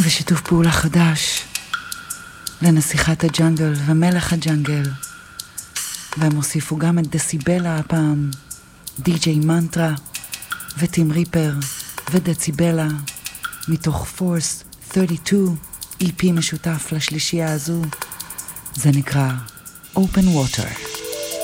ושיתוף פעולה חדש לנסיכת הג'אנגל ומלך הג'אנגל, והם הוסיפו גם את דסיבלה הפעם, די.ג'יי מנטרה וטים ריפר ודציבלה מתוך פורס 32, EP משותף לשלישייה הזו. זה נקרא Open Water.